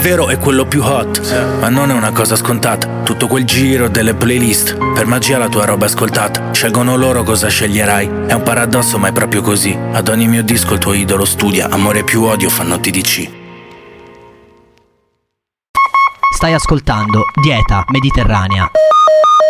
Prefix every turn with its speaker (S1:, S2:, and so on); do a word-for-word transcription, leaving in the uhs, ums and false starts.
S1: vero è quello più hot, ma non è una cosa scontata. Tutto quel giro delle playlist, per magia la tua roba ascoltata. Scelgono loro cosa sceglierai. È un paradosso ma è proprio così. Ad ogni mio disco il tuo idolo studia. Amore più odio fanno T D C.
S2: Stai ascoltando Dieta Mediterranea.